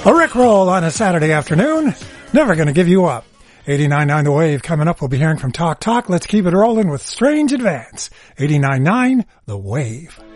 A Rickroll on a Saturday afternoon. Never going to give you up. 89.9 The Wave coming up. We'll be hearing from Talk Talk. Let's keep it rolling with Strange Advance. 89.9 The Wave.